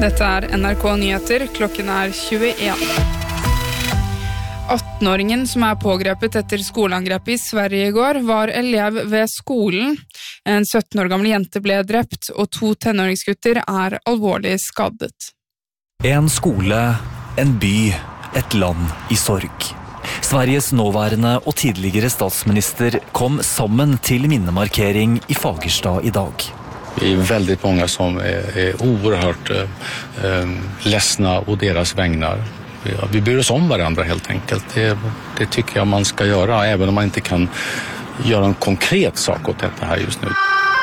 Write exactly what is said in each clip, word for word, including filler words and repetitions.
Dette er N R K Nyheter, klokken er tjueen. atten-åringen som er pågrepet etter skoleangrepet i Sverige i går, var elev ved skolen. En sytten år gammel jente ble drept, og to tenåringsgutter er alvorlig skadet. En skole, en by, et land i sorg. Sveriges nåværende og tidligere statsminister kom sammen til minnemarkering i Fagersta i dag. Vi är väldigt många som är, är oerhört eh, ledsna och deras vägnar. Vi, vi bryr oss om varandra helt enkelt. Det, det tycker jag man ska göra, även om man inte kan göra en konkret sak åt detta här just nu.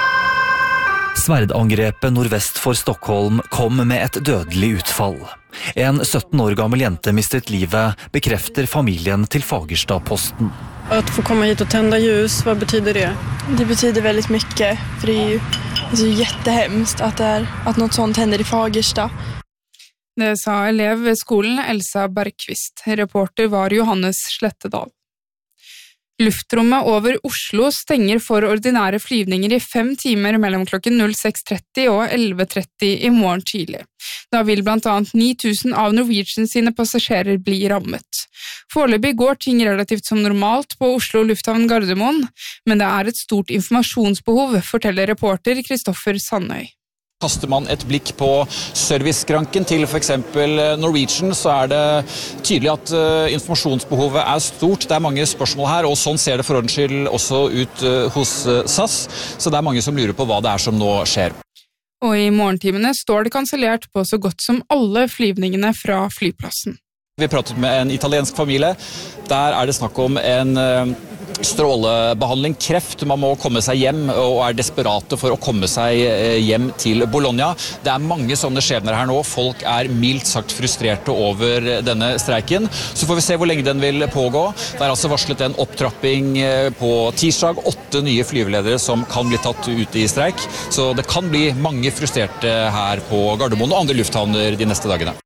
Sverdangrepet nordvest for Stockholm kom med et dødelig utfall. En sytten år gammel jente mistet livet, bekrefter familien til Fagersta-posten. Att få komma hit och tända ljus, vad betyder det? Det betyder väldigt mycket, för det är ju det är jättehemskt att, det är, att något sånt händer i Fagersta. Det sa elev ved skolen Elsa Bergqvist. Reporter var Johannes Slettedal. Luftrommet over Oslo stenger for ordinære flyvninger i fem timer mellom klokken seks tretti og elleve tretti i morgen tidlig. Da vil blant annet ni tusen av Norwegian sine passasjerer bli rammet. Foreløpig går ting relativt som normalt på Oslo Lufthavn Gardermoen, men det er et stort informasjonsbehov, forteller reporter Kristoffer Sandøy. Kaster man et blikk på serviceskranken til for eksempel Norwegian, så er det tydelig at uh, informasjonsbehovet er stort. Det er mange spørsmål her, og sånn ser det for ordens skyld også ut uh, hos uh, S A S. Så det er mange som lurer på hva det er som nå skjer. Og i morgentimene står det kansellert på så godt som alle flyvningene fra flyplassen. Vi pratet med en italiensk familie. Der er det snakk om en uh, strålebehandling, kreft. Man må komme seg hjem og er desperate for å komme seg hjem til Bologna. Det er mange sånne skjebner her nå. Folk er mildt sagt frustrerte over denne streiken. Så får vi se hvor lenge den vil pågå. Det er altså varslet en opptrapping på tirsdag. Åtte nye flyveledere som kan bli tatt ut i streik. Så det kan bli mange frustrerte her på Gardermoen og andre lufthavner de neste dagene.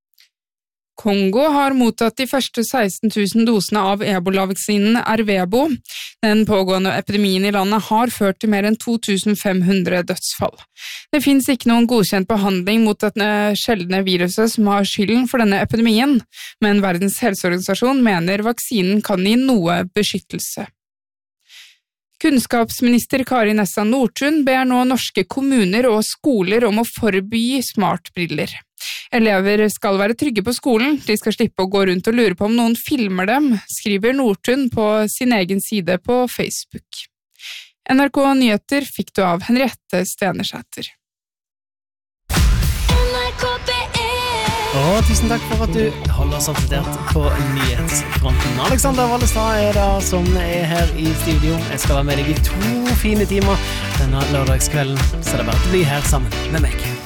Kongo har mottatt de første seksten tusen dosene av ebola-vaksinen Ervebo. Den pågående epidemien i landet har ført til mer enn to tusen fem hundre dødsfall. Det finnes ikke noen godkjent behandling mot denne sjeldne viruset som har skylden for denne epidemien, men Verdens helseorganisasjon mener vaksinen kan gi noe beskyttelse. Kunnskapsminister Kari Nessa Nordtun ber nå norske kommuner og skoler om å forby smartbriller. Elever skal være trygge på skolen, de skal slippe å gå rundt og lure på om noen filmer dem, skriver Nordtun på sin egen side på Facebook. N R K Nyheter fikk du av Henriette Stenersæter. Og tusen takk for at du holder oss oppdatert på nyhetsfronten. Alexander Wallestad er da som er her i studio. Jeg skal være med deg i to fine timer denne lørdagskvelden, så det er bare til å bli her sammen med meg.